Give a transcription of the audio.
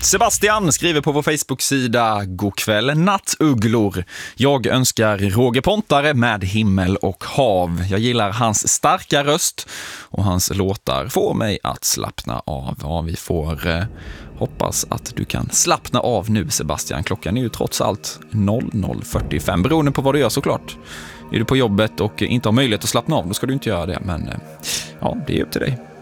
Sebastian skriver på vår Facebook-sida: God kväll nattugglor. Jag önskar Roger Pontare med Himmel och hav. Jag gillar hans starka röst och hans låtar får mig att slappna av. Ja, vi får hoppas att du kan slappna av nu, Sebastian. Klockan är ju trots allt 00:45, beroende på vad du gör såklart. Är du på jobbet och inte har möjlighet att slappna av, då ska du inte göra det. Men ja, det är upp till dig.